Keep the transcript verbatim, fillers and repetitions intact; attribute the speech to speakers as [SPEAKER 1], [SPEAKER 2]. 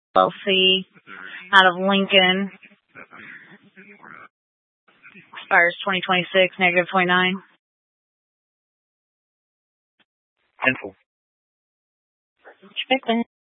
[SPEAKER 1] L C out of Lincoln. Expires twenty twenty-six, negative twenty-nine.
[SPEAKER 2] Cancel.
[SPEAKER 1] Expecting.